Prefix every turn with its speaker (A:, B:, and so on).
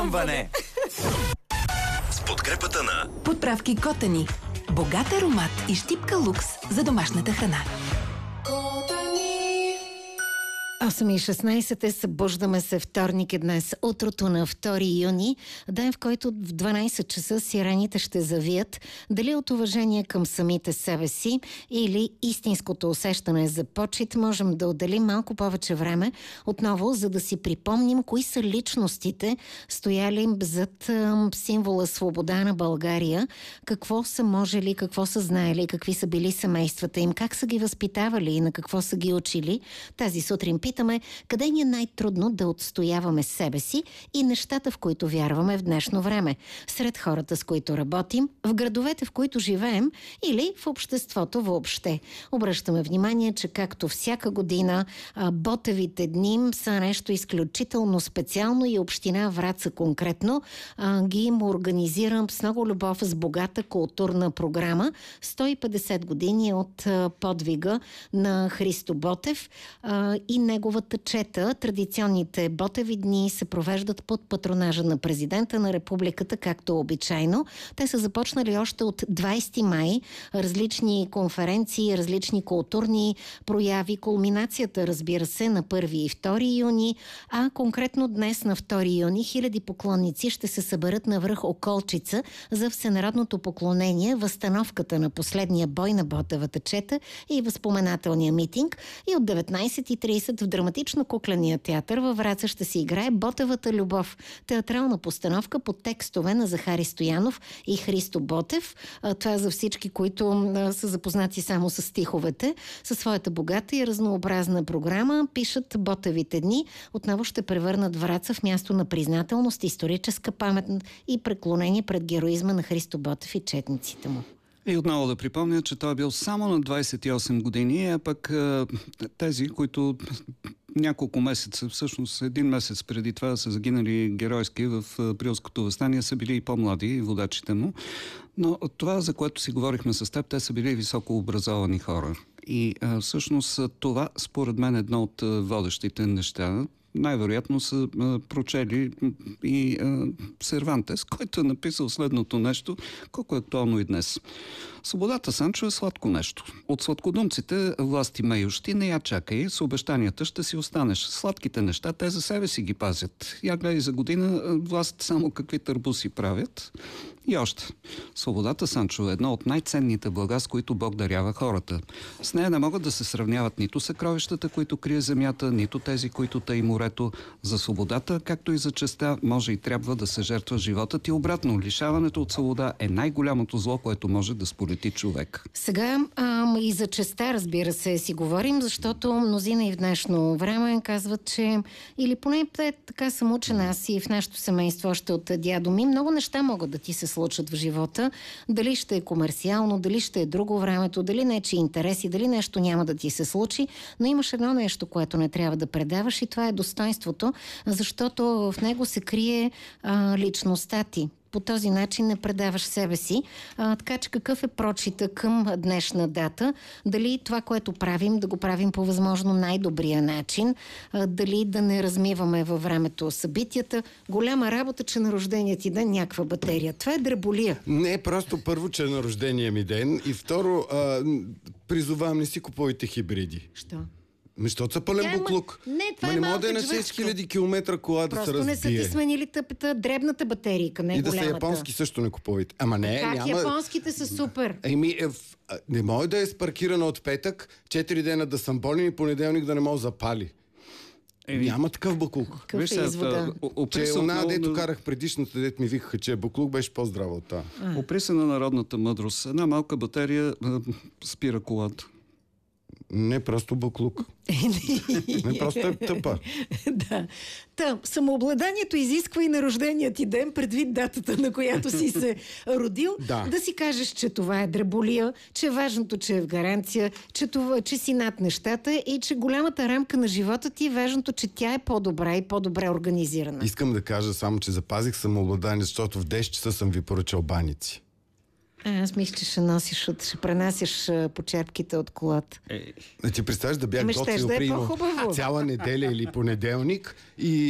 A: Ване.
B: С подкрепата на
C: Подправки Котани. Богат аромат и щипка лукс за домашната храна.
D: 8:16 събуждаме се, вторник е днес, утрото на 2 юни, ден в който в 12 часа сирените ще завият, дали от уважение към самите себе си или истинското усещане за почит. Можем да отделим малко повече време отново, за да си припомним кои са личностите, стояли зад символа свобода на България, какво са можели, какво са знаели, какви са били семействата им, как са ги възпитавали и на какво са ги учили. Тази сутрин питаме къде ни е най-трудно да отстояваме себе си и нещата, в които вярваме в днешно време. Сред хората, с които работим, в градовете, в които живеем или в обществото въобще. Обръщаме внимание, че както всяка година Ботевите дни са нещо изключително специално и община Враца конкретно ги им организирам с много любов, с богата културна програма. 150 години от подвига на Христо Ботев и неговата чета. Традиционните Ботеви дни се провеждат под патронажа на президента на републиката, както обичайно. Те са започнали още от 20 май. Различни конференции, различни културни прояви. Кулминацията, разбира се, на 1 и 2 юни, а конкретно днес на 2 юни хиляди поклонници ще се съберат на връх Околчица за всенародното поклонение, възстановката на последния бой на Ботевата чета и възпоменателния митинг. И от 19:30 в драматично-кукления театър във Враца ще се играе Ботевата любов. Театрална постановка по текстове на Захари Стоянов и Христо Ботев. Това за всички, които са запознати само с стиховете. Със своята богата и разнообразна програма пишат Ботевите дни. Отново ще превърнат Враца в място на признателност, историческа памет и преклонение пред героизма на Христо Ботев и четниците му.
A: И отново да припомня, че той е бил само на 28 години, а пък тези, които няколко месеца, всъщност един месец преди това са загинали геройски в Априлското въстание, са били и по-млади водачите му. Но това, за което си говорихме с теб, те са били високо образовани хора. И всъщност това, според мен, е едно от водещите неща. Най-вероятно са прочели и Сервантес, който е написал следното нещо, колко е актуално и днес. Свободата, Санчо, е сладко нещо. От сладкодумците власти меющи не я чакай, с обещанията ще си останеш. Сладките неща, те за себе си ги пазят. Я гледай за година власт само какви търбуси правят. И още. Свободата, Санчо, е едно от най-ценните блага, с които Бог дарява хората. С нея не могат да се сравняват нито съкровищата, които крие земята, нито тези, които таи морето. За свободата, както и за честта, може и трябва да се жертва животът и обратно. Лишаването от свобода е най-голямото зло, което може да сполети човек.
D: Сега и за честта, разбира се, си говорим, защото мнозина и в днешно време казват, че или поне така съм учена аз и в нашето семейство още от дядо ми, много неща могат да ти се случат в живота. Дали ще е комерциално, дали ще е друго времето, дали нечи интереси, дали нещо няма да ти се случи, но имаш едно нещо, което не трябва да предаваш и това е достоинството, защото в него се крие личността ти. По този начин не предаваш себе си. Така че какъв е прочита към днешна дата? Дали това, което правим, да го правим по възможно най-добрия начин? Дали да не размиваме във времето събитията? Голяма работа, че на рождения ти ден някаква батерия. Това е дреболия.
E: Не, просто първо, че е на рождения ми ден и второ, призовавам, не си купувайте хибриди.
D: Що?
E: Защото са пълен буклук.
D: Не
E: може да е на 6000 км кола да се разбие.
D: Просто не са ти сменили дребната батерийка, не
E: и
D: голямата.
E: И да са японски също не купувайте. Ама не,
D: как
E: няма...
D: японските са супер?
E: Не може да е спаркирана от петък, 4 дена да съм болен и понеделник да не мога запали. Няма такъв буклук.
D: Какъв е извода?
E: Че она, дето карах предишната, дето ми викаха, че буклук беше по-здрава от това.
A: Опри се на народната мъдрост. Една малка батерия спира колата.
E: Не просто буклук. Не просто е тъпа.
D: Да. Самообладанието изисква и на рождения ти ден, предвид датата, на която си се родил, да си кажеш, че това е дреболия, че важното, че е в гаранция, че си над нещата и че голямата рамка на живота ти е важното, че тя е по-добра и по-добре организирана.
E: Искам да кажа само, че запазих самообладание, защото в 10 часа съм ви поръчал баници.
D: Аз мисля, че ще пренасяш почерпките от колата.
E: Ти представяш да бях готвил
D: цяла
E: неделя или понеделник и